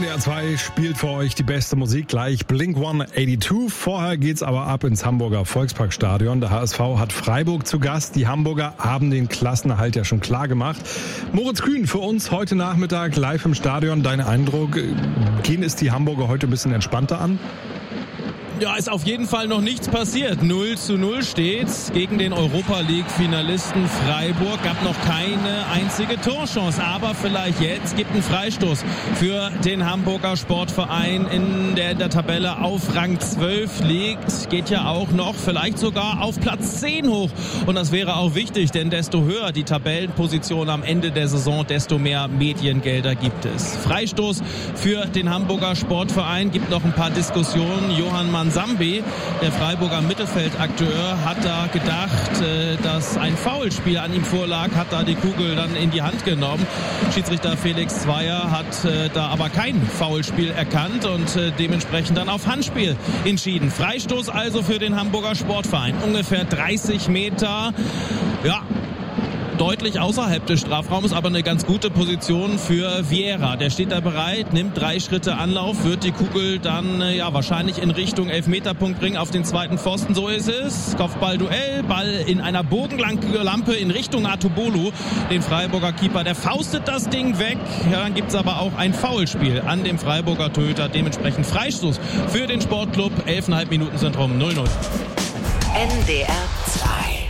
NDR 2 spielt für euch die beste Musik, gleich Blink 182. Vorher geht's aber ab ins Hamburger Volksparkstadion. Der HSV hat Freiburg zu Gast. Die Hamburger haben den Klassenerhalt ja schon klar gemacht. Moritz Kühn für uns heute Nachmittag live im Stadion. Dein Eindruck, gehen es die Hamburger heute ein bisschen entspannter an? Ja, ist auf jeden Fall noch nichts passiert. 0:0 steht's gegen den Europa-League-Finalisten Freiburg. Gab noch keine einzige Torchance. Aber vielleicht jetzt gibt einen Freistoß für den Hamburger Sportverein, der in der Tabelle auf Rang 12 liegt. Geht ja auch noch vielleicht sogar auf Platz 10 hoch. Und das wäre auch wichtig, denn desto höher die Tabellenposition am Ende der Saison, desto mehr Mediengelder gibt es. Freistoß für den Hamburger Sportverein. Gibt noch ein paar Diskussionen. Johann Mansambi, der Freiburger Mittelfeldakteur, hat da gedacht, dass ein Foulspiel an ihm vorlag, hat da die Kugel dann in die Hand genommen. Schiedsrichter Felix Zweier hat da aber kein Foulspiel erkannt und dementsprechend dann auf Handspiel entschieden. Freistoß also für den Hamburger Sportverein. Ungefähr 30 Meter, ja, deutlich außerhalb des Strafraums, aber eine ganz gute Position für Vieira. Der steht da bereit, nimmt 3 Schritte Anlauf, wird die Kugel dann wahrscheinlich in Richtung Elfmeterpunkt bringen auf den zweiten Pfosten. So ist es. Kopfballduell, Ball in einer Bogenlampe in Richtung Atubolu, den Freiburger Keeper. Der faustet das Ding weg. Ja, dann gibt's aber auch ein Foulspiel an dem Freiburger Torhüter. Dementsprechend Freistoß für den Sportclub. 11,5 Minuten sind rum. 0:0. NDR 2